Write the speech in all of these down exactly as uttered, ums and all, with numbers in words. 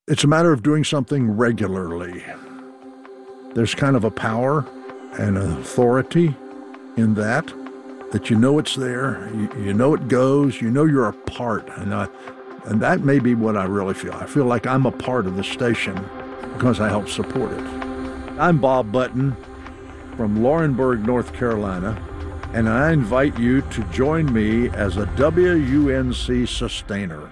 It's a matter of doing something regularly. There's kind of a power and an authority in that, that you know it's there, you, you know it goes, you know you're a part. And, I, and that may be what I really feel. I feel like I'm a part of the station because I help support it. I'm Bob Button from Laurinburg, North Carolina, and I invite you to join me as a W U N C sustainer.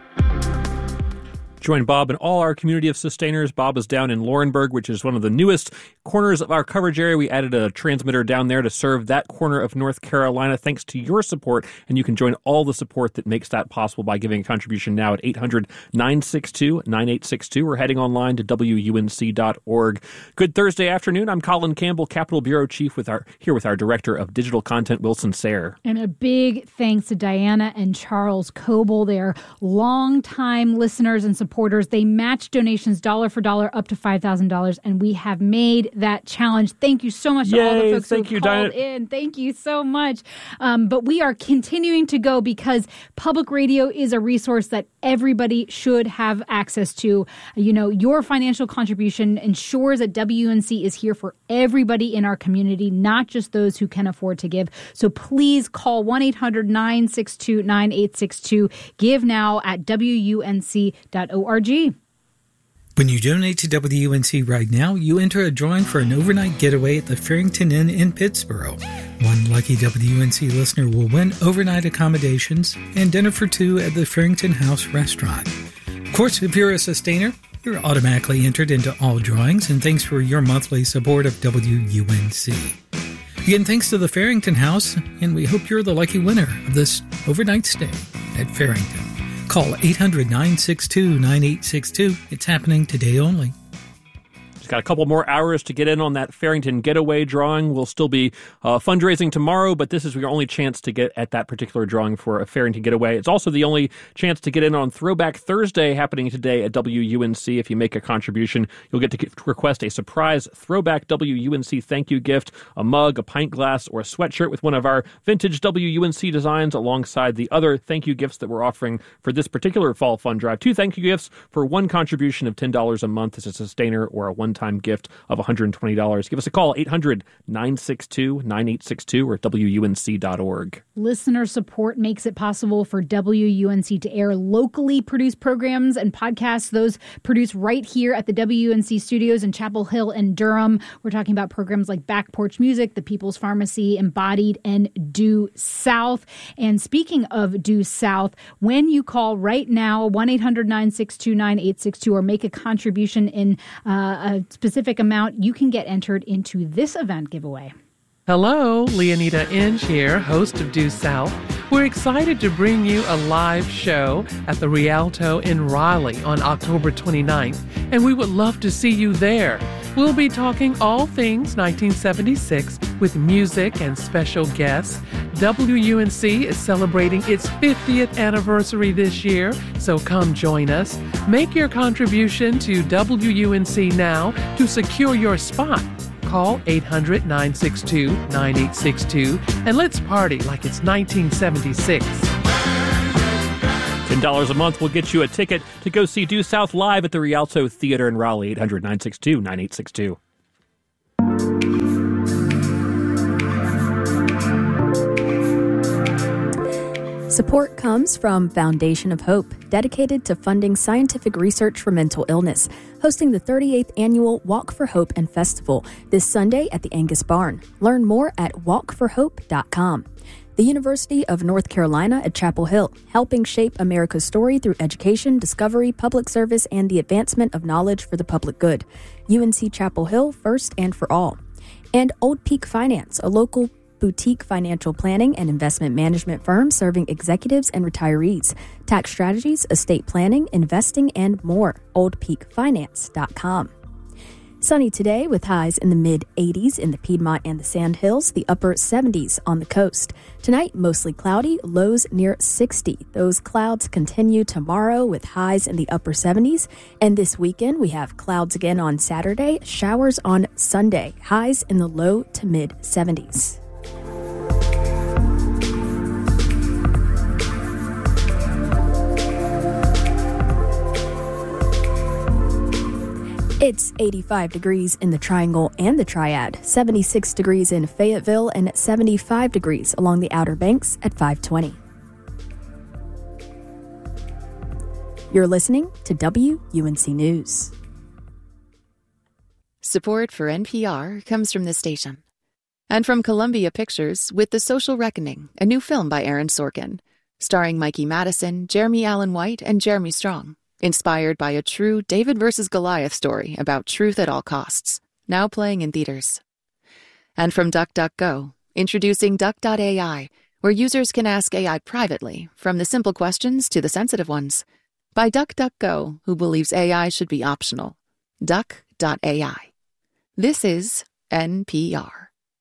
Join Bob and all our community of sustainers. Bob is down in Laurinburg, which is one of the newest corners of our coverage area. We added a transmitter down there to serve that corner of North Carolina thanks to your support, and you can join all the support that makes that possible by giving a contribution now at eight hundred, nine six two, nine eight six two or heading online to W U N C dot org. Good Thursday afternoon. I'm Colin Campbell, Capitol Bureau Chief, with our here with our Director of Digital Content, Wilson Sayre. And a big thanks to Diana and Charles Coble. They're longtime listeners and supporters. They match donations dollar for dollar up to five thousand dollars, and we have made that challenge. Thank you so much to Yay, all the folks who thank you, called Diana. in. Thank you so much. Um, but we are continuing to go because public radio is a resource that everybody should have access to. You know, your financial contribution ensures that W U N C is here for everybody in our community, not just those who can afford to give. So please call one eight hundred, nine six two, nine eight six two. Give now at W U N C dot org. When you donate to W U N C right now, you enter a drawing for an overnight getaway at the Farrington Inn in Pittsboro. One lucky W U N C listener will win overnight accommodations and dinner for two at the Farrington House restaurant. Of course, if you're a sustainer, you're automatically entered into all drawings, and thanks for your monthly support of W U N C. Again, thanks to the Farrington House, and we hope you're the lucky winner of this overnight stay at Farrington. Call eight hundred, nine six two, nine eight six two. It's happening today only. Just got a couple more hours to get in on that Farrington getaway drawing. We'll still be uh, fundraising tomorrow, but this is your only chance to get at that particular drawing for a Farrington getaway. It's also the only chance to get in on Throwback Thursday happening today at W U N C. If you make a contribution, you'll get to get, request a surprise Throwback W U N C thank you gift, a mug, a pint glass, or a sweatshirt with one of our vintage W U N C designs alongside the other thank you gifts that we're offering for this particular fall fund drive. Two thank you gifts for one contribution of ten dollars a month as a sustainer or a one-time gift of one hundred twenty dollars. Give us a call, eight hundred, nine six two, nine eight six two or W U N C dot org. Listener support makes it possible for W U N C to air locally produced programs and podcasts. Those produced right here at the W U N C studios in Chapel Hill and Durham. We're talking about programs like Back Porch Music, The People's Pharmacy, Embodied, and Due South. And speaking of Due South, when you call right now, one eight hundred, nine six two, nine eight six two or make a contribution in uh, a specific amount, you can get entered into this event giveaway. Hello, Leonida Inge here, host of Due South. We're excited to bring you a live show at the Rialto in Raleigh on October twenty-ninth, and we would love to see you there. We'll be talking all things nineteen seventy-six with music and special guests. W U N C is celebrating its fiftieth anniversary this year, so come join us. Make your contribution to W U N C now to secure your spot. Call eight hundred, nine six two, nine eight six two and let's party like it's nineteen seventy-six. ten dollars a month will get you a ticket to go see Due South live at the Rialto Theater in Raleigh, eight hundred, nine six two, nine eight six two. Support comes from Foundation of Hope, dedicated to funding scientific research for mental illness, hosting the thirty-eighth Annual Walk for Hope and Festival this Sunday at the Angus Barn. Learn more at walk for hope dot com. The University of North Carolina at Chapel Hill, helping shape America's story through education, discovery, public service, and the advancement of knowledge for the public good. U N C Chapel Hill, first and for all. And Old Peak Finance, a local boutique financial planning and investment management firm serving executives and retirees. Tax strategies, estate planning, investing, and more. old peak finance dot com. Sunny today with highs in the mid eighties in the Piedmont and the Sandhills, the upper seventies on the coast. Tonight, mostly cloudy, lows near sixty. Those clouds continue tomorrow with highs in the upper seventies. And this weekend, we have clouds again on Saturday, showers on Sunday, highs in the low to mid seventies. It's eighty-five degrees in the Triangle and the Triad, seventy-six degrees in Fayetteville, and seventy-five degrees along the Outer Banks at five twenty. You're listening to W U N C News. Support for N P R comes from this station. And from Columbia Pictures with The Social Reckoning, a new film by Aaron Sorkin, starring Mikey Madison, Jeremy Allen White, and Jeremy Strong. Inspired by a true David versus Goliath story about truth at all costs, now playing in theaters. And from DuckDuckGo, introducing Duck dot A I, where users can ask A I privately, from the simple questions to the sensitive ones. By DuckDuckGo, who believes A I should be optional. Duck dot A I. This is N P R.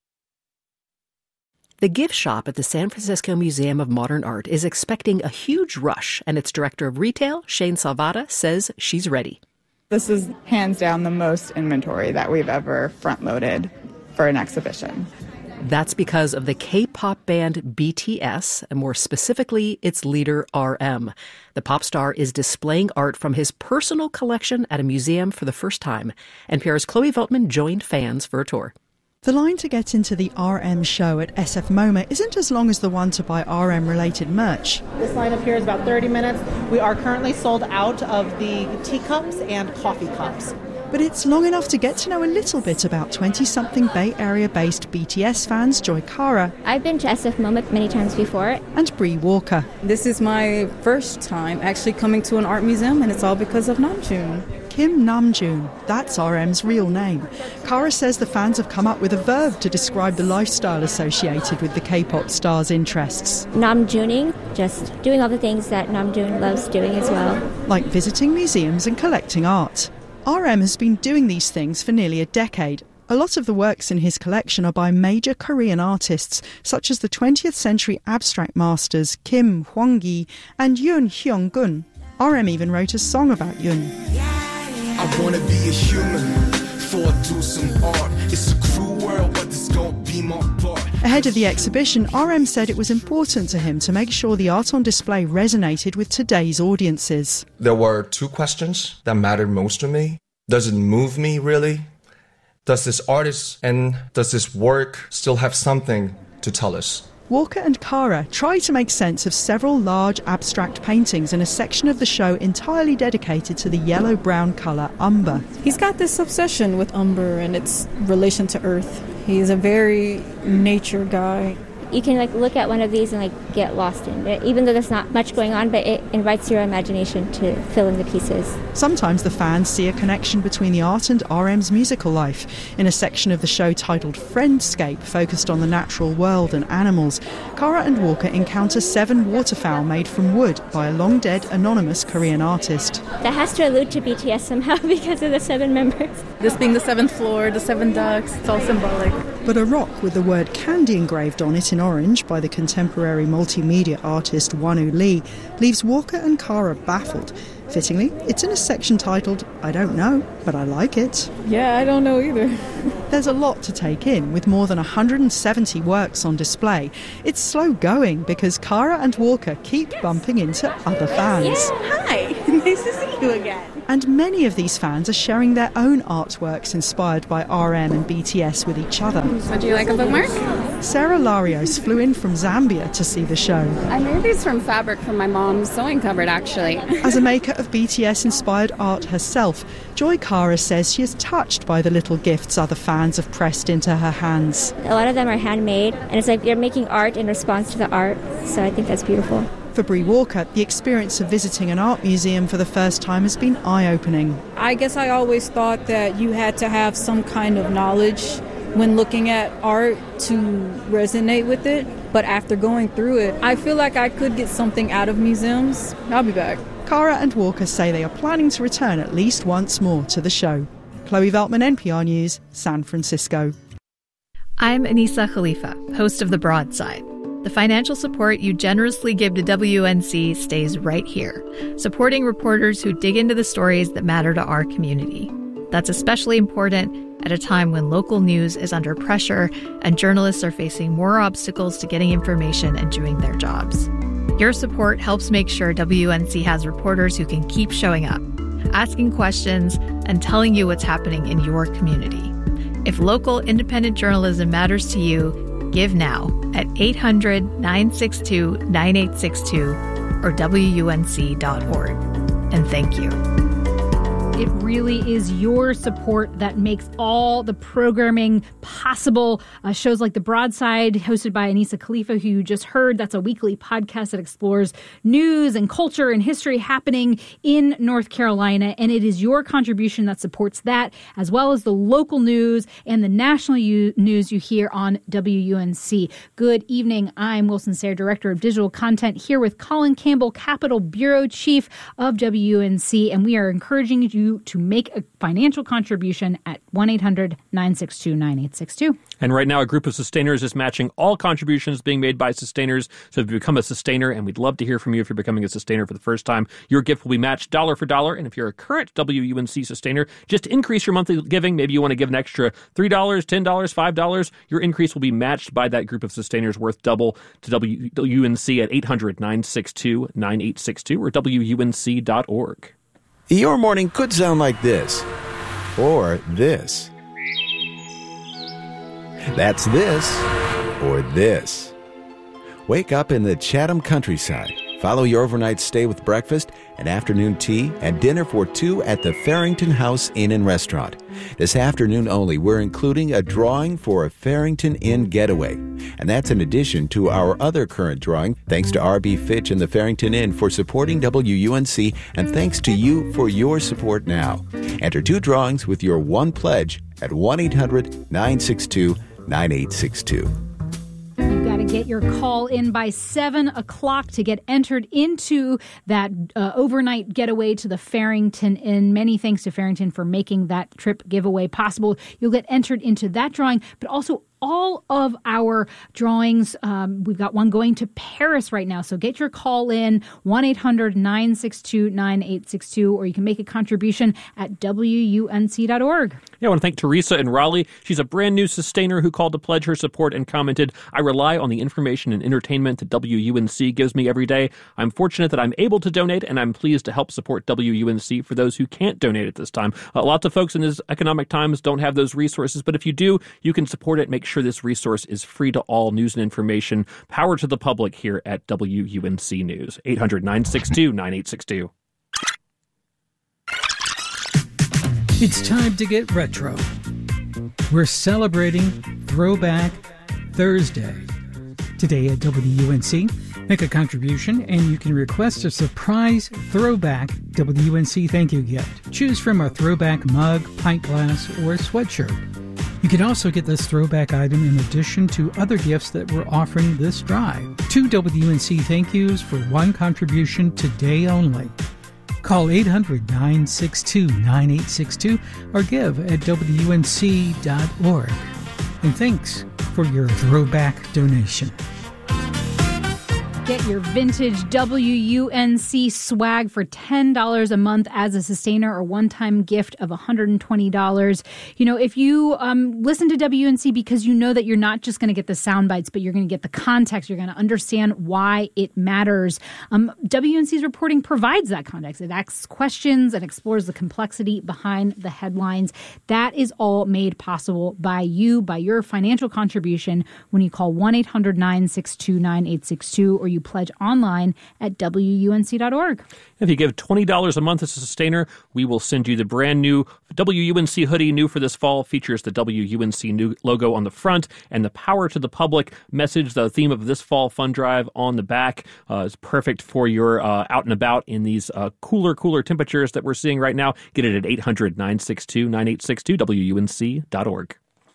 The gift shop at the San Francisco Museum of Modern Art is expecting a huge rush, and its director of retail, Shane Salvata, says she's ready. This is hands down the most inventory that we've ever front-loaded for an exhibition. That's because of the K-pop band B T S, and more specifically, its leader R M. The pop star is displaying art from his personal collection at a museum for the first time. N P R's Chloe Veltman joined fans for a tour. The line to get into the R M show at S F MoMA isn't as long as the one to buy R M-related merch. This line up here is about thirty minutes. We are currently sold out of the teacups and coffee cups. But it's long enough to get to know a little bit about twenty-something Bay Area-based B T S fans Joy Cara. I've been to S F MoMA many times before. And Bree Walker. This is my first time actually coming to an art museum, and it's all because of Namjoon. Kim Namjoon, that's R M's real name. Cara says the fans have come up with a verb to describe the lifestyle associated with the K-pop star's interests. Namjooning, just doing all the things that Namjoon loves doing as well. Like visiting museums and collecting art. R M has been doing these things for nearly a decade. A lot of the works in his collection are by major Korean artists, such as the twentieth century abstract masters Kim Hwang-gi and Yoon Hyung-gun. R M even wrote a song about Yoon. I wanna be a human before I do some art. It's a cruel world, but this gon' be my part. Ahead of the exhibition, R M said it was important to him to make sure the art on display resonated with today's audiences. There were two questions that mattered most to me. Does it move me, really? Does this artist and does this work still have something to tell us? Walker and Cara try to make sense of several large abstract paintings in a section of the show entirely dedicated to the yellow-brown colour umber. He's got this obsession with umber and its relation to earth. He's a very nature guy. You can like look at one of these and like get lost in it, even though there's not much going on, but it invites your imagination to fill in the pieces. Sometimes the fans see a connection between the art and R M's musical life. In a section of the show titled Friendscape, focused on the natural world and animals, Cara and Walker encounter seven waterfowl made from wood by a long-dead anonymous Korean artist. That has to allude to B T S somehow because of the seven members. This being the seventh floor, the seven ducks, it's all symbolic. But a rock with the word candy engraved on it in orange by the contemporary multimedia artist Wonu Lee leaves Walker and Cara baffled. Fittingly, it's in a section titled, I don't know, but I like it. Yeah, I don't know either. There's a lot to take in, with more than one hundred seventy works on display. It's slow going because Cara and Walker keep bumping into other fans. Yeah, hi, nice to see you again. And many of these fans are sharing their own artworks inspired by R M and B T S with each other. Would you like a bookmark? Sarah Larios flew in from Zambia to see the show. I made these from fabric from my mom's sewing cupboard, actually. As a maker of B T S-inspired art herself, Joy Cara says she is touched by the little gifts other fans have pressed into her hands. A lot of them are handmade, and it's like you're making art in response to the art, so I think that's beautiful. For Bree Walker, the experience of visiting an art museum for the first time has been eye-opening. I guess I always thought that you had to have some kind of knowledge when looking at art to resonate with it, but after going through it, I feel like I could get something out of museums. I'll be back. Cara and Walker say they are planning to return at least once more to the show. Chloe Veltman, N P R News, San Francisco. I'm Anissa Khalifa, host of The Broadside. The financial support you generously give to W N C stays right here, supporting reporters who dig into the stories that matter to our community. That's especially important at a time when local news is under pressure and journalists are facing more obstacles to getting information and doing their jobs. Your support helps make sure W N C has reporters who can keep showing up. asking questions, and telling you what's happening in your community. If local independent journalism matters to you, give now at eight hundred, nine six two, nine eight six two or W U N C dot org. And thank you. It really is your support that makes all the programming possible. Uh, shows like The Broadside, hosted by Anissa Khalifa, who you just heard. That's a weekly podcast that explores news and culture and history happening in North Carolina. And it is your contribution that supports that, as well as the local news and the national u- news you hear on W U N C. Good evening. I'm Wilson Sayre, Director of Digital Content, here with Colin Campbell, Capitol Bureau Chief of W U N C. And we are encouraging you to make a financial contribution at one eight hundred, nine six two, nine eight six two. And right now, a group of sustainers is matching all contributions being made by sustainers. So if you become a sustainer, and we'd love to hear from you if you're becoming a sustainer for the first time, your gift will be matched dollar for dollar. And if you're a current W U N C sustainer, just increase your monthly giving. Maybe you want to give an extra three dollars, ten dollars, five dollars. Your increase will be matched by that group of sustainers worth double to W U N C at eight hundred, nine six two, nine eight six two or W U N C dot org. Your morning could sound like this, or this. That's this, or this. Wake up in the Chatham countryside. Follow your overnight stay with breakfast and afternoon tea and dinner for two at the Farrington House Inn and Restaurant. This afternoon only, we're including a drawing for a Farrington Inn getaway. And that's in addition to our other current drawing, thanks to R B Fitch and the Farrington Inn for supporting W U N C, and thanks to you for your support now. Enter two drawings with your one pledge at one eight hundred, nine six two, nine eight six two. You've got to get your call in by seven o'clock to get entered into that uh, overnight getaway to the Farrington Inn. Many thanks to Farrington for making that trip giveaway possible. You'll get entered into that drawing, but also all of our drawings. Um, we've got one going to Paris right now. So get your call in, one eight hundred, nine six two, nine eight six two, or you can make a contribution at W U N C dot org. Yeah, I want to thank Teresa in Raleigh. She's a brand new sustainer who called to pledge her support and commented, "I rely on the information and entertainment that W U N C gives me every day. I'm fortunate that I'm able to donate, and I'm pleased to help support W U N C for those who can't donate at this time." Uh, lots of folks in these economic times don't have those resources, but if you do, you can support it. Make sure this resource is free to all news and information. Power to the public here at W U N C News. eight hundred, nine six two, nine eight six two. It's time to get retro. We're celebrating Throwback Thursday. Today at W U N C, make a contribution and you can request a surprise throwback W U N C thank you gift. Choose from a throwback mug, pint glass, or sweatshirt. You can also get this throwback item in addition to other gifts that we're offering this drive. Two W U N C thank yous for one contribution today only. Call eight hundred, nine six two, nine eight six two or give at W U N C dot org. And thanks for your throwback donation. Get your vintage W U N C swag for ten dollars a month as a sustainer, or one-time gift of one hundred twenty dollars. You know, if you um, listen to W U N C because you know that you're not just going to get the sound bites, but you're going to get the context, you're going to understand why it matters. Um, W U N C's reporting provides that context. It asks questions and explores the complexity behind the headlines. That is all made possible by you, by your financial contribution when you call one eight hundred, nine six two, nine eight six two or you pledge online at W U N C dot org. If you give twenty dollars a month as a sustainer, we will send you the brand new W U N C hoodie, new for this fall. Features the W U N C new logo on the front and the Power to the Public message, the theme of this fall fund drive, on the back. Uh, it's perfect for your uh, out and about in these uh, cooler, cooler temperatures that we're seeing right now. Get it at eight hundred, nine six two, nine eight six two, W U N C dot org.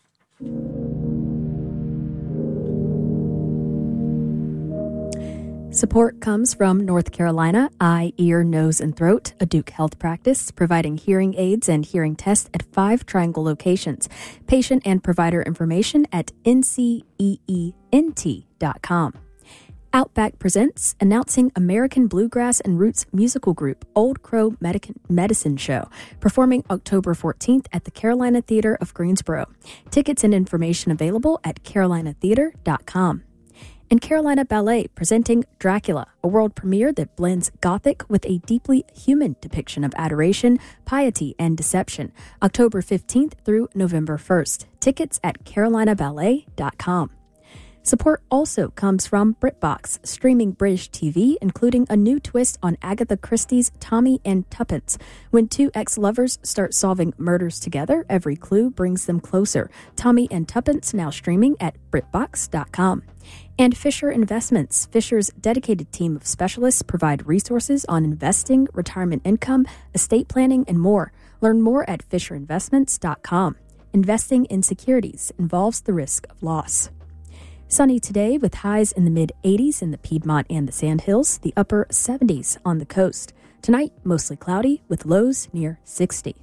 Support comes from North Carolina Eye, Ear, Nose, and Throat, a Duke Health practice, providing hearing aids and hearing tests at five Triangle locations. Patient and provider information at N C E E N T dot com. Outback presents announcing American Bluegrass and Roots musical group Old Crow Medic- Medicine Show, performing October fourteenth at the Carolina Theater of Greensboro. Tickets and information available at carolina theater dot com. And Carolina Ballet presenting Dracula, a world premiere that blends Gothic with a deeply human depiction of adoration, piety, and deception. October fifteenth through November first. Tickets at carolina ballet dot com. Support also comes from BritBox, streaming British T V, including a new twist on Agatha Christie's Tommy and Tuppence. When two ex-lovers start solving murders together, every clue brings them closer. Tommy and Tuppence now streaming at britbox dot com. And Fisher Investments. Fisher's dedicated team of specialists provide resources on investing, retirement income, estate planning, and more. Learn more at fisher investments dot com. Investing in securities involves the risk of loss. Sunny today with highs in the mid-eighties in the Piedmont and the Sandhills, the upper seventies on the coast. Tonight, mostly cloudy with lows near sixty.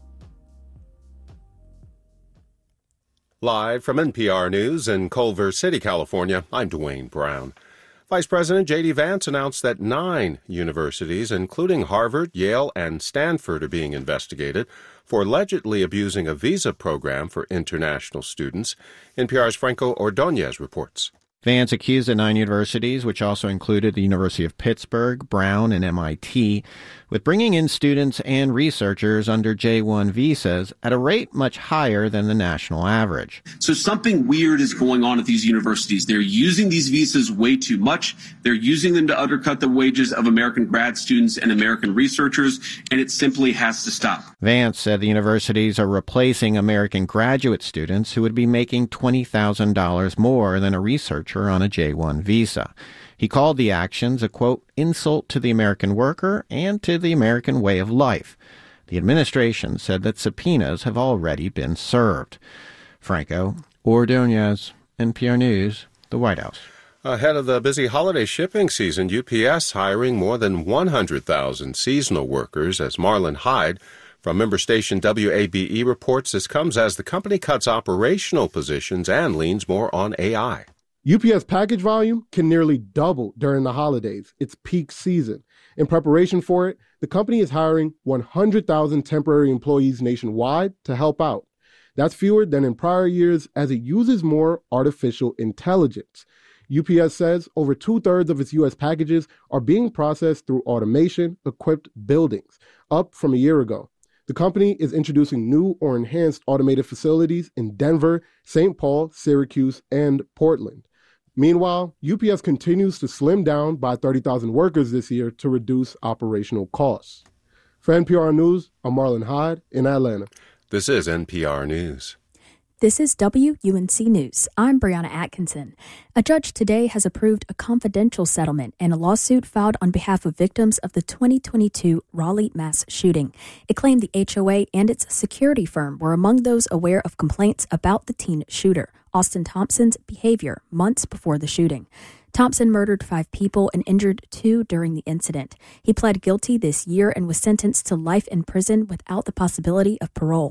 Live from N P R News in Culver City, California, I'm Dwayne Brown. Vice President J D. Vance announced that nine universities, including Harvard, Yale, and Stanford, are being investigated for allegedly abusing a visa program for international students. N P R's Franco Ordonez reports. Vance accused the nine universities, which also included the University of Pittsburgh, Brown, and M I T, with bringing in students and researchers under J one visas at a rate much higher than the national average. So something weird is going on at these universities. They're using these visas way too much. They're using them to undercut the wages of American grad students and American researchers, and it simply has to stop. Vance said the universities are replacing American graduate students who would be making twenty thousand dollars more than a researcher on a J one visa. He called the actions a, quote, insult to the American worker and to the American way of life. The administration said that subpoenas have already been served. Franco Ordonez, N P R News, the White House. Ahead of the busy holiday shipping season, U P S hiring more than one hundred thousand seasonal workers, as Marlon Hyde from member station W A B E reports. This comes as the company cuts operational positions and leans more on A I. U P S package volume can nearly double during the holidays, its peak season. In preparation for it, the company is hiring one hundred thousand temporary employees nationwide to help out. That's fewer than in prior years as it uses more artificial intelligence. U P S says over two-thirds of its U S packages are being processed through automation-equipped buildings, up from a year ago. The company is introducing new or enhanced automated facilities in Denver, Saint Paul, Syracuse, and Portland. Meanwhile, U P S continues to slim down by thirty thousand workers this year to reduce operational costs. For N P R News, I'm Marlon Hyde in Atlanta. This is N P R News. This is W U N C News. I'm Brianna Atkinson. A judge today has approved a confidential settlement in a lawsuit filed on behalf of victims of the twenty twenty-two Raleigh mass shooting. It claimed the H O A and its security firm were among those aware of complaints about the teen shooter, Austin Thompson's behavior months before the shooting. Thompson murdered five people and injured two during the incident. He pled guilty this year and was sentenced to life in prison without the possibility of parole.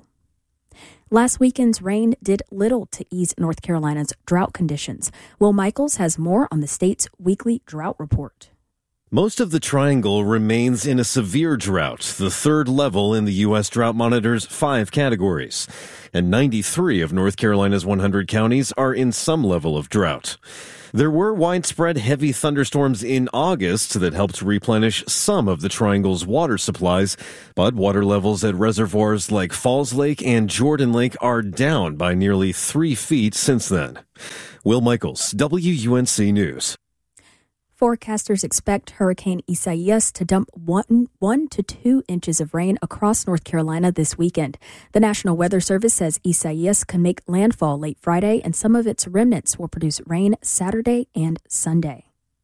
Last weekend's rain did little to ease North Carolina's drought conditions. Will Michaels has more on the state's weekly drought report. Most of the Triangle remains in a severe drought, the third level in the U S Drought Monitor's five categories. And ninety-three of North Carolina's one hundred counties are in some level of drought. There were widespread heavy thunderstorms in August that helped replenish some of the Triangle's water supplies, but water levels at reservoirs like Falls Lake and Jordan Lake are down by nearly three feet since then. Will Michaels, W U N C News. Forecasters expect Hurricane Isaias to dump one, one to two inches of rain across North Carolina this weekend. The National Weather Service says Isaias can make landfall late Friday, and some of its remnants will produce rain Saturday and Sunday.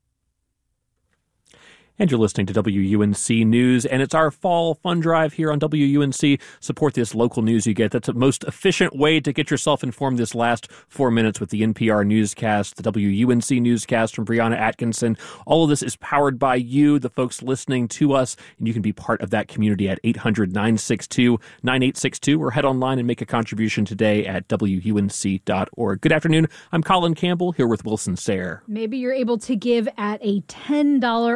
And you're listening to W U N C News, and it's our fall fun drive here on W U N C. Support this local news you get. That's the most efficient way to get yourself informed this last four minutes with the N P R newscast, the W U N C newscast from Brianna Atkinson. All of this is powered by you, the folks listening to us, and you can be part of that community at eight hundred, nine six two, nine eight six two or head online and make a contribution today at W U N C dot org. Good afternoon. I'm Colin Campbell here with Wilson Sayre. Maybe you're able to give at a ten dollars a month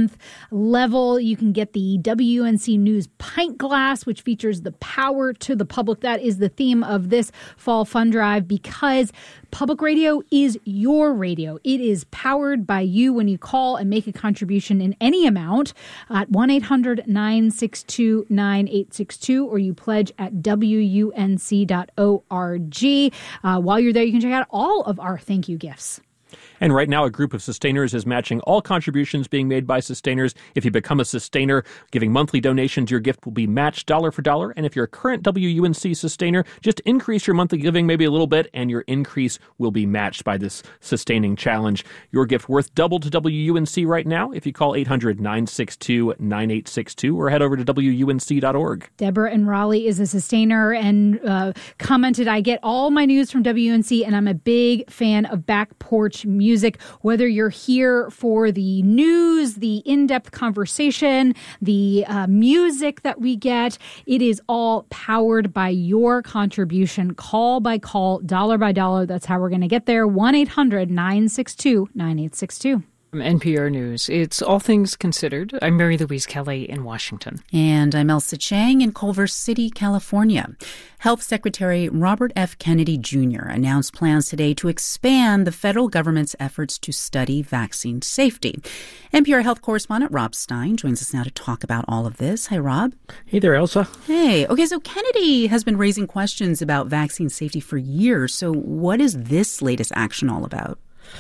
month level. You can get the W U N C News pint glass, which features the power to the public. That is the theme of this fall fund drive, because public radio is your radio. It is powered by you. When you call and make a contribution in any amount at one eight hundred nine six two nine eight six two, or you pledge at W U N C dot org. Uh, while you're there, you can check out all of our thank you gifts. And right now, a group of sustainers is matching all contributions being made by sustainers. If you become a sustainer, giving monthly donations, your gift will be matched dollar for dollar. And if you're a current W U N C sustainer, just increase your monthly giving maybe a little bit, and your increase will be matched by this sustaining challenge. Your gift worth double to W U N C right now if you call eight hundred nine six two nine eight six two or head over to W U N C dot org. Deborah in Raleigh is a sustainer and uh, commented, I get all my news from W U N C, and I'm a big fan of Back Porch Music. Whether you're here for the news, the in-depth conversation, the uh, music that we get, it is all powered by your contribution, call by call, dollar by dollar. That's how we're going to get there. one eight hundred nine six two nine eight six two. From N P R News, it's All Things Considered. I'm Mary Louise Kelly in Washington. And I'm Elsa Chang in Culver City, California. Health Secretary Robert F. Kennedy Junior announced plans today to expand the federal government's efforts to study vaccine safety. N P R health correspondent Rob Stein joins us now to talk about all of this. Hi, Rob. Hey there, Elsa. Hey. Okay, so Kennedy has been raising questions about vaccine safety for years. So what is this latest action all about?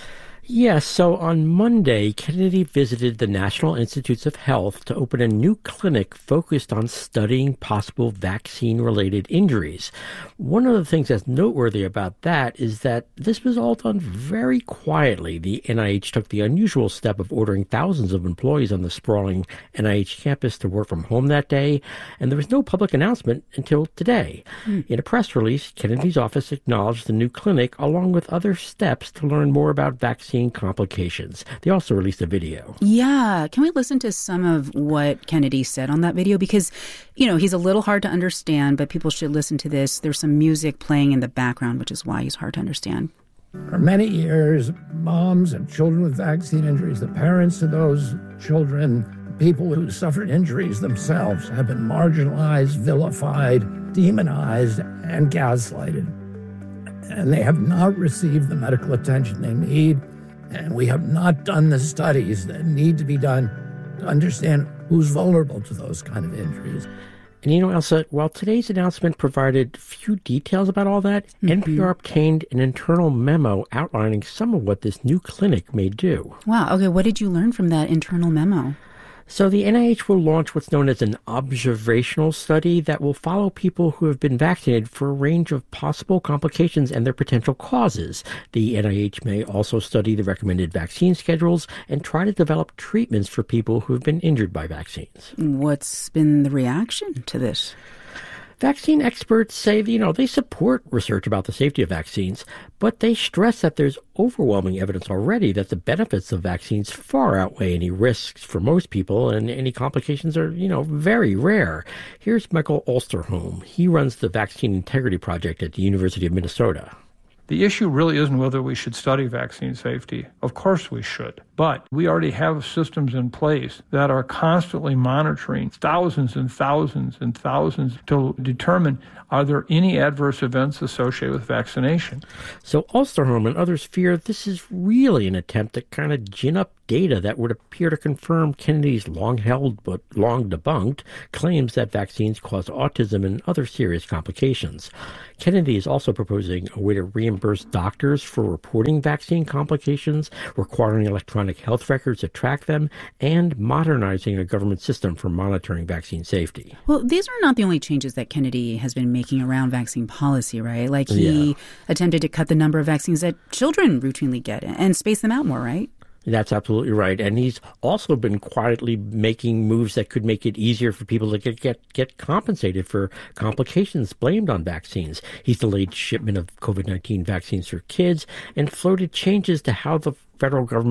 Yes, so on Monday, Kennedy visited the National Institutes of Health to open a new clinic focused on studying possible vaccine-related injuries. One of the things that's noteworthy about that is that this was all done very quietly. The N I H took the unusual step of ordering thousands of employees on the sprawling N I H campus to work from home that day, and there was no public announcement until today. Mm. In a press release, Kennedy's office acknowledged the new clinic along with other steps to learn more about vaccine complications. They also released a video. Yeah. Can we listen to some of what Kennedy said on that video? Because, you know, he's a little hard to understand, but people should listen to this. There's some music playing in the background, which is why he's hard to understand. For many years, moms and children with vaccine injuries, the parents of those children, people who suffered injuries themselves, have been marginalized, vilified, demonized, and gaslighted. And they have not received the medical attention they need. And we have not done the studies that need to be done to understand who's vulnerable to those kind of injuries. And you know, Elsa, while today's announcement provided few details about all that, mm-hmm. N P R obtained an internal memo outlining some of what this new clinic may do. Wow. Okay, what did you learn from that internal memo? So the N I H will launch what's known as an observational study that will follow people who have been vaccinated for a range of possible complications and their potential causes. The N I H may also study the recommended vaccine schedules and try to develop treatments for people who have been injured by vaccines. What's been the reaction to this? Vaccine experts say, you know, they support research about the safety of vaccines, but they stress that there's overwhelming evidence already that the benefits of vaccines far outweigh any risks for most people, and any complications are, you know, very rare. Here's Michael Osterholm. He runs the Vaccine Integrity Project at the University of Minnesota. The issue really isn't whether we should study vaccine safety. Of course we should. But we already have systems in place that are constantly monitoring thousands and thousands and thousands to determine, are there any adverse events associated with vaccination? So Osterholm and others fear this is really an attempt to kind of gin up data that would appear to confirm Kennedy's long-held but long debunked claims that vaccines cause autism and other serious complications. Kennedy is also proposing a way to reimburse doctors for reporting vaccine complications, requiring electronic health records to track them, and modernizing a government system for monitoring vaccine safety. Well, these are not the only changes that Kennedy has been making around vaccine policy, right? Like he yeah. attempted to cut the number of vaccines that children routinely get and space them out more, right? That's absolutely right. And he's also been quietly making moves that could make it easier for people to get, get, get compensated for complications blamed on vaccines. He's delayed shipment of COVID nineteen vaccines for kids and floated changes to how the federal government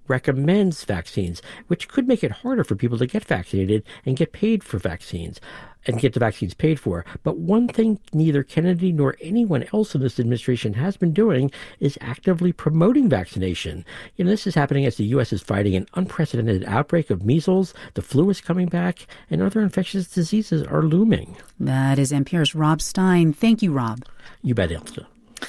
recommends vaccines, which could make it harder for people to get vaccinated and get paid for vaccines and get the vaccines paid for. But one thing neither Kennedy nor anyone else in this administration has been doing is actively promoting vaccination. You know, this is happening as the U S is fighting an unprecedented outbreak of measles, the flu is coming back, and other infectious diseases are looming. That is N P R's Rob Stein. Thank you, Rob. You bet, Elsa.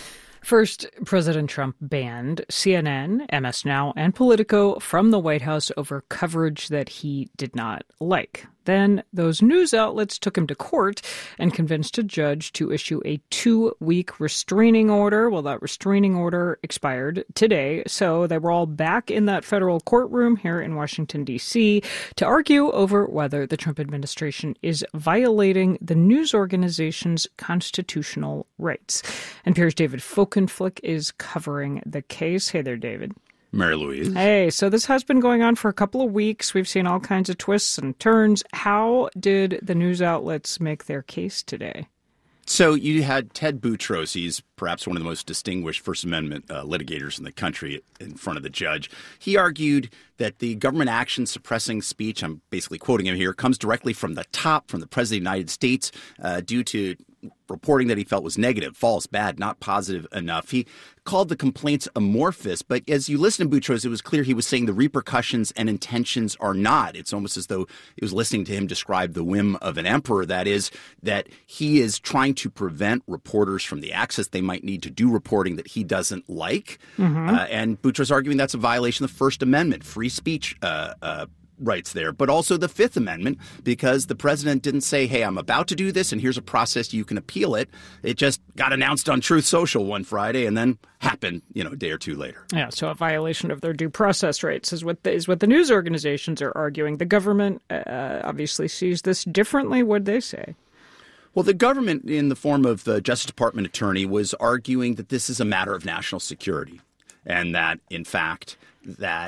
First, President Trump banned C N N, M S Now, and Politico from the White House over coverage that he did not like. Then those news outlets took him to court and convinced a judge to issue a two-week restraining order. Well, that restraining order expired today, so they were all back in that federal courtroom here in Washington, D C to argue over whether the Trump administration is violating the news organization's constitutional rights. N P R's David Folkenflik is covering the case. Hey there, David. Mary Louise. Hey, so this has been going on for a couple of weeks. We've seen all kinds of twists and turns. How did the news outlets make their case today? So you had Ted Boutros, he's perhaps one of the most distinguished First Amendment uh, litigators in the country, in front of the judge. He argued that the government action suppressing speech, I'm basically quoting him here, comes directly from the top, from the President of the United States, uh, due to reporting that he felt was negative, false, bad, not positive enough. He called the complaints amorphous, but as you listen to Boutros, it was clear he was saying the repercussions and intentions are not. It's almost as though he was listening to him describe the whim of an emperor. That is, that he is trying to prevent reporters from the access they might need to do reporting that he doesn't like. Mm-hmm. Uh, and Boutros arguing that's a violation of the First Amendment, free speech uh, uh rights there, but also the Fifth Amendment, because the president didn't say, hey, I'm about to do this and here's a process you can appeal it. It just got announced on Truth Social one Friday and then happened, you know, a day or two later. Yeah, so a violation of their due process rights is what the, is what the news organizations are arguing. The government uh, obviously sees this differently. What'd they say? Well, the government, in the form of the Justice Department attorney, was arguing that this is a matter of national security and that, in fact, that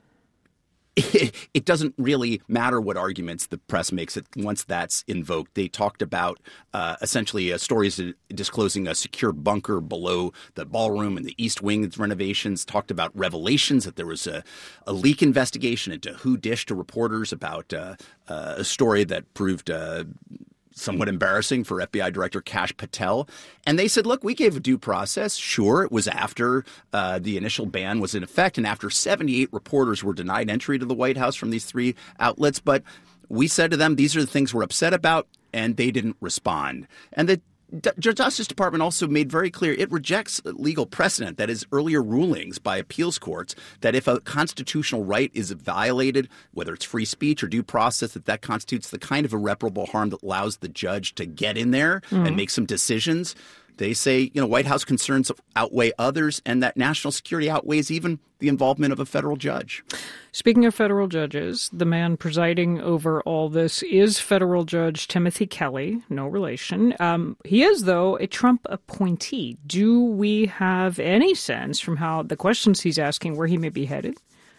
it doesn't really matter what arguments the press makes it once that's invoked. They talked about uh, essentially uh, stories disclosing a secure bunker below the ballroom and the East Wing renovations, talked about revelations that there was a, a leak investigation into who dished to reporters about uh, uh, a story that proved uh, somewhat embarrassing for F B I Director Kash Patel. And they said, look, we gave a due process. Sure, it was after uh, the initial ban was in effect and after seventy-eight reporters were denied entry to the White House from these three outlets. But we said to them, these are the things we're upset about, and they didn't respond. And the D- Justice Department also made very clear it rejects legal precedent, that is earlier rulings by appeals courts, that if a constitutional right is violated, whether it's free speech or due process, that that constitutes the kind of irreparable harm that allows the judge to get in there mm-hmm. and make some decisions. They say, you know, White House concerns outweigh others and that national security outweighs even the involvement of a federal judge. Speaking of federal judges, the man presiding over all this is federal Judge Timothy Kelly, no relation. Um, he is, though, a Trump appointee. Do we have any sense from how the questions he's asking where he may be headed?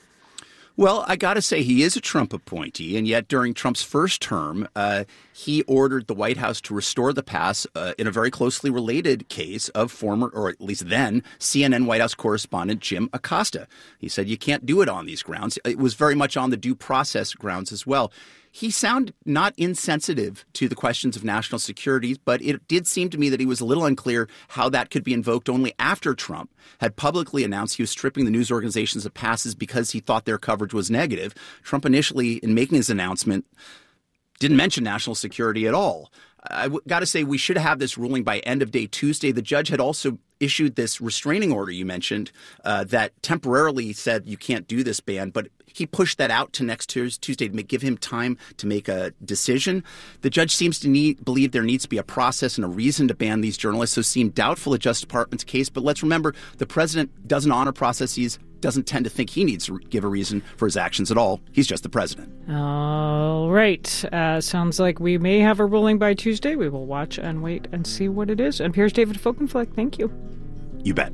Well, I got to say he is a Trump appointee, and yet during Trump's first term, uh, he ordered the White House to restore the pass uh, in a very closely related case of former, or at least then, C N N White House correspondent Jim Acosta. He said you can't do it on these grounds. It was very much on the due process grounds as well. He sounded not insensitive to the questions of national security, but it did seem to me that he was a little unclear how that could be invoked only after Trump had publicly announced he was stripping the news organizations of passes because he thought their coverage was negative. Trump initially, in making his announcement, didn't mention national security at all. I w- got to say we should have this ruling by end of day Tuesday. The judge had also issued this restraining order you mentioned uh, that temporarily said you can't do this ban, but he pushed that out to next Tuesday to make, give him time to make a decision. The judge seems to need, believe there needs to be a process and a reason to ban these journalists, so seemed doubtful of Justice Department's case. But let's remember, the president doesn't honor processes, doesn't tend to think he needs to give a reason for his actions at all. He's just the president. All right. Uh, sounds like we may have a ruling by Tuesday. We will watch and wait and see what it is. And here's David Folkenflik. Thank you. You bet.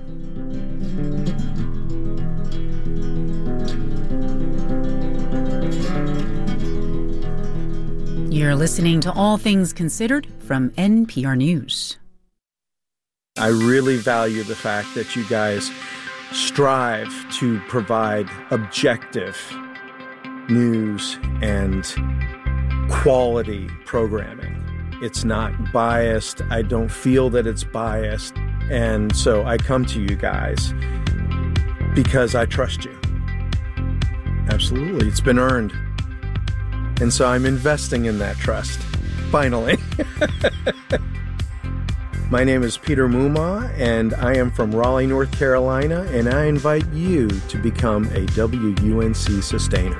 You're listening to All Things Considered from N P R News. I really value the fact that you guys strive to provide objective news and quality programming. It's not biased. I don't feel that it's biased. And so I come to you guys because I trust you. Absolutely. It's been earned. And so I'm investing in that trust. Finally. My name is Peter Mumma, and I am from Raleigh, North Carolina, and I invite you to become a W U N C sustainer.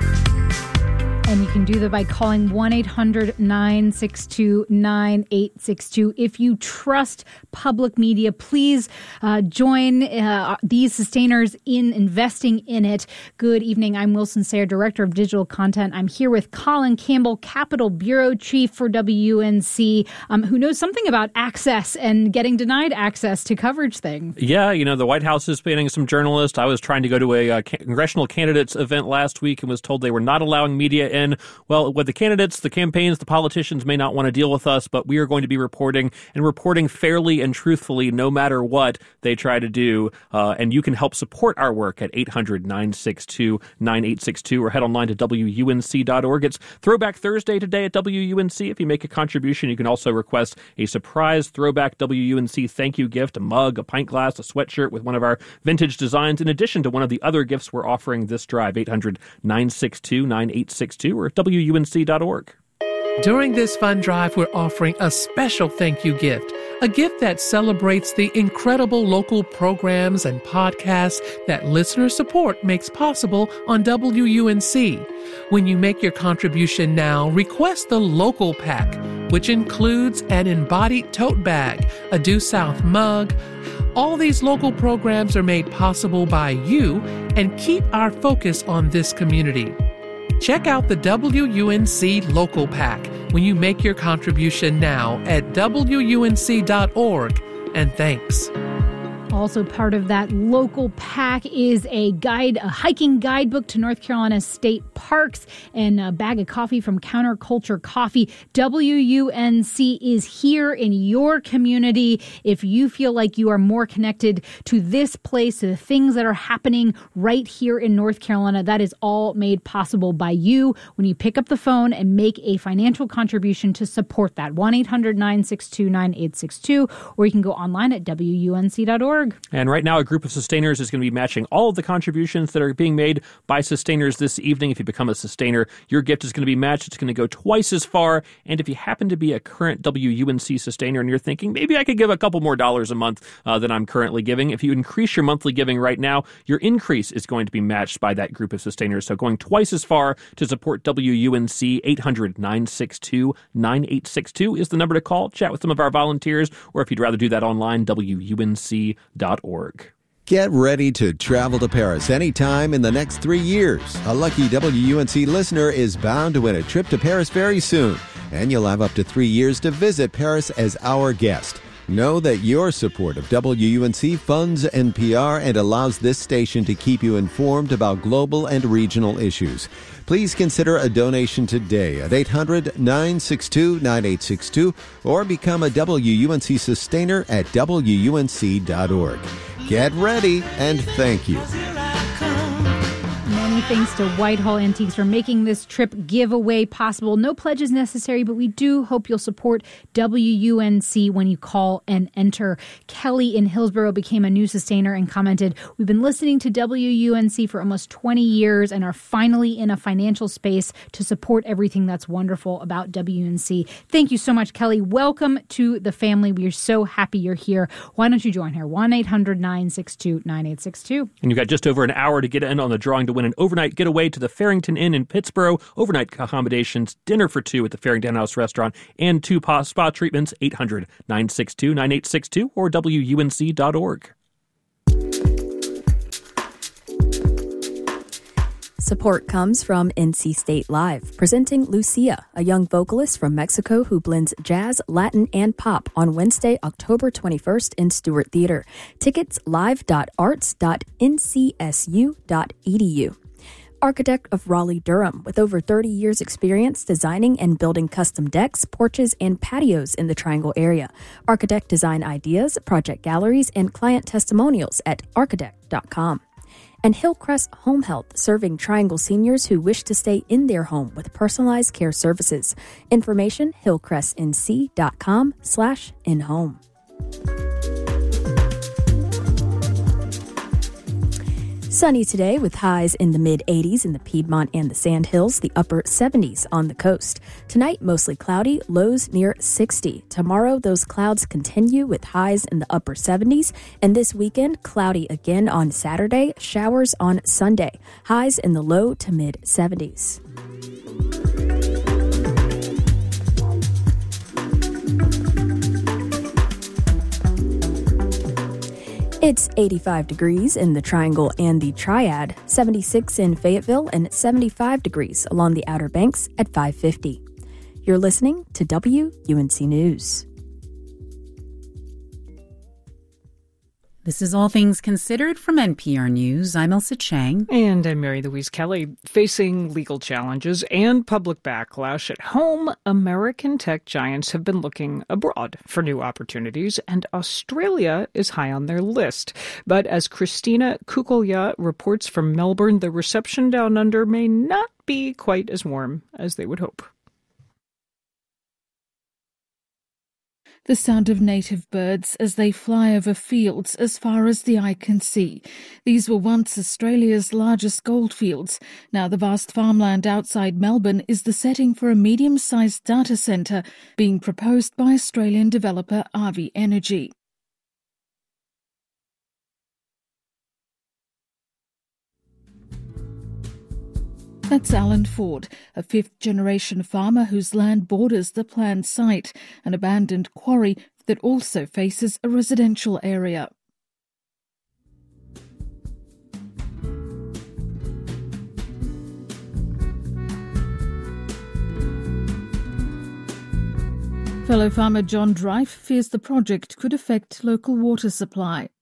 And you can do that by calling one eight hundred nine six two nine eight six two. If you trust public media, please uh, join uh, these sustainers in investing in it. Good evening. I'm Wilson Sayre, Director of Digital Content. I'm here with Colin Campbell, Capitol Bureau Chief for W U N C, um, who knows something about access and getting denied access to coverage things. Yeah, you know, the White House is banning some journalists. I was trying to go to a uh, congressional candidates event last week and was told they were not allowing media in. Well, with the candidates, the campaigns, the politicians may not want to deal with us, but we are going to be reporting and reporting fairly and truthfully no matter what they try to do. Uh, and you can help support our work at eight hundred nine six two nine eight six two or head online to W U N C dot org. It's Throwback Thursday today at W U N C. If you make a contribution, you can also request a surprise Throwback W U N C thank you gift, a mug, a pint glass, a sweatshirt with one of our vintage designs, in addition to one of the other gifts we're offering this drive, eight hundred nine six two nine eight six two or W U N C dot org. During this fund drive, we're offering a special thank you gift, a gift that celebrates the incredible local programs and podcasts that listener support makes possible on W U N C. When you make your contribution now, request the local pack, which includes an embodied tote bag, a Due South mug. All these local programs are made possible by you and keep our focus on this community. Check out the W U N C Local Pack when you make your contribution now at W U N C dot org. And thanks. Also part of that local pack is a guide, a hiking guidebook to North Carolina state parks, and a bag of coffee from Counterculture Coffee. W U N C is here in your community. If you feel like you are more connected to this place, to the things that are happening right here in North Carolina, that is all made possible by you when you pick up the phone and make a financial contribution to support that. one eight hundred nine six two nine eight six two, or you can go online at W U N C dot org. And right now, a group of sustainers is going to be matching all of the contributions that are being made by sustainers this evening. If you become a sustainer, your gift is going to be matched. It's going to go twice as far. And if you happen to be a current W U N C sustainer and you're thinking, maybe I could give a couple more dollars a month uh, than I'm currently giving, if you increase your monthly giving right now, your increase is going to be matched by that group of sustainers. So going twice as far to support W U N C, eight hundred nine six two nine eight six two is the number to call. Chat with some of our volunteers, or if you'd rather do that online, W U N C dot org. Get ready to travel to Paris anytime in the next three years. A lucky W U N C listener is bound to win a trip to Paris very soon, and you'll have up to three years to visit Paris as our guest. Know that your support of W U N C funds N P R and allows this station to keep you informed about global and regional issues. Please consider a donation today at eight hundred nine six two nine eight six two or become a W U N C sustainer at W U N C dot org. Get ready, and thank you. Many thanks to Whitehall Antiques for making this trip giveaway possible. No pledges necessary, but we do hope you'll support W U N C when you call and enter. Kelly in Hillsborough became a new sustainer and commented, "We've been listening to W U N C for almost twenty years and are finally in a financial space to support everything that's wonderful about W U N C." Thank you so much, Kelly. Welcome to the family. We are so happy you're here. Why don't you join her? one eight hundred nine six two nine eight six two. And you've got just over an hour to get in on the drawing to win an overnight getaway to the Farrington Inn in Pittsboro, overnight accommodations, dinner for two at the Farrington House Restaurant, and two spa treatments. Eight hundred nine six two nine eight six two or W U N C dot org. Support comes from N C State Live, presenting Lucia, a young vocalist from Mexico who blends jazz, Latin, and pop on Wednesday, October twenty-first in Stewart Theater. Tickets live dot arts dot n c s u dot e d u. architect of Raleigh-Durham, with over thirty years experience designing and building custom decks, porches, and patios in the Triangle area. Architect design ideas, project galleries, and client testimonials at architect dot com. And Hillcrest Home Health, serving Triangle seniors who wish to stay in their home with personalized care services. Information, hillcrestnc.com slash in-home. Sunny today with highs in the mid-eighties in the Piedmont and the Sandhills, the upper seventies on the coast. Tonight, mostly cloudy, lows near sixty. Tomorrow, those clouds continue with highs in the upper seventies. And this weekend, cloudy again on Saturday, showers on Sunday. Highs in the low to mid-seventies. It's eighty-five degrees in the Triangle and the Triad, seventy-six in Fayetteville, and seventy-five degrees along the Outer Banks at five fifty. You're listening to W U N C News. This is All Things Considered from N P R News. I'm Elsa Chang. And I'm Mary Louise Kelly. Facing legal challenges and public backlash at home, American tech giants have been looking abroad for new opportunities, and Australia is high on their list. But as Christina Kukulya reports from Melbourne, the reception down under may not be quite as warm as they would hope. The sound of native birds as they fly over fields as far as the eye can see. These were once Australia's largest goldfields. Now the vast farmland outside Melbourne is the setting for a medium-sized data centre being proposed by Australian developer Avi Energy. That's Alan Ford, a fifth-generation farmer whose land borders the planned site, an abandoned quarry that also faces a residential area. Fellow farmer John Drive fears the project could affect local water supply.